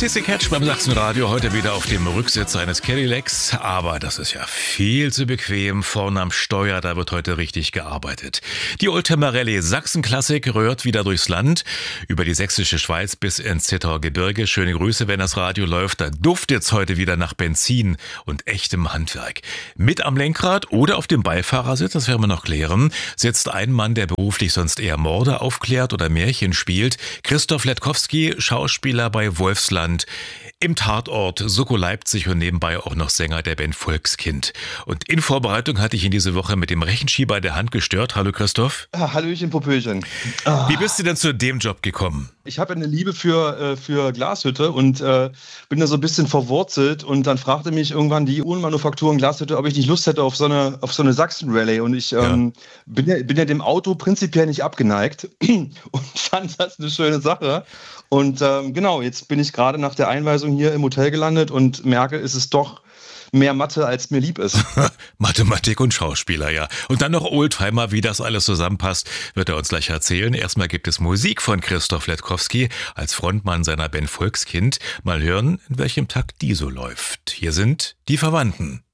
CC Catch beim Sachsenradio heute wieder auf dem Rücksitz eines Cadillacs, aber das ist ja viel zu bequem. Vorne am Steuer, da wird heute richtig gearbeitet. Die Oldtimer Rallye Sachsen-Klassik rührt wieder durchs Land, über die sächsische Schweiz bis ins Zittauer Gebirge. Schöne Grüße, wenn das Radio läuft. Da duftet's heute wieder nach Benzin und echtem Handwerk. Mit am Lenkrad oder auf dem Beifahrersitz, das werden wir noch klären, sitzt ein Mann, der beruflich sonst eher Morde aufklärt oder Märchen spielt. Christoph Letkowski, Schauspieler bei Wolfsland, im Tatort Soko Leipzig und nebenbei auch noch Sänger der Band Volkskind. Und in Vorbereitung hatte ich ihn diese Woche mit dem Rechenschieber der Hand gestört. Hallo Christoph. Hallöchen, Popöchen. Wie bist du denn zu dem Job gekommen? Ich habe eine Liebe für Glashütte und bin da so ein bisschen verwurzelt. Und dann fragte mich irgendwann die Uhrenmanufaktur in Glashütte, ob ich nicht Lust hätte auf so eine Sachsen-Rallye. Und ich bin ja dem Auto prinzipiell nicht abgeneigt und fand das eine schöne Sache. Und genau, jetzt bin ich gerade nach der Einweisung hier im Hotel gelandet und merke, es ist doch mehr Mathe, als mir lieb ist. Mathematik und Schauspieler, ja. Und dann noch Oldtimer, wie das alles zusammenpasst, wird er uns gleich erzählen. Erstmal gibt es Musik von Christoph Letkowski als Frontmann seiner Band Volkskind. Mal hören, in welchem Takt die so läuft. Hier sind die Verwandten.